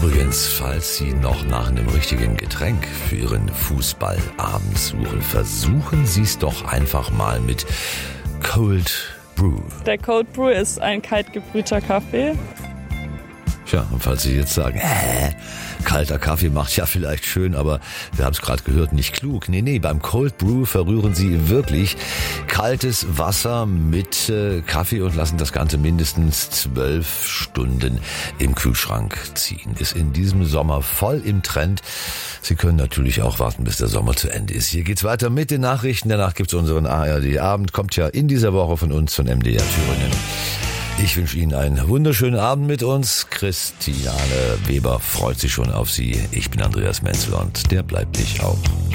Übrigens, falls Sie noch nach einem richtigen Getränk für Ihren Fußballabend suchen, versuchen Sie es doch einfach mal mit Cold Brew. Der Cold Brew ist ein kalt gebrühter Kaffee. Tja, und falls Sie jetzt sagen, kalter Kaffee macht ja vielleicht schön, aber wir haben es gerade gehört, nicht klug. Nee, beim Cold Brew verrühren Sie wirklich kaltes Wasser mit Kaffee und lassen das Ganze mindestens 12 Stunden im Kühlschrank ziehen. Ist in diesem Sommer voll im Trend. Sie können natürlich auch warten, bis der Sommer zu Ende ist. Hier geht's weiter mit den Nachrichten. Danach gibt's unseren ARD-Abend. Kommt ja in dieser Woche von uns von MDR Thüringen. Ich wünsche Ihnen einen wunderschönen Abend mit uns. Christiane Weber freut sich schon auf Sie. Ich bin Andreas Menzel und der bleibt dich auch.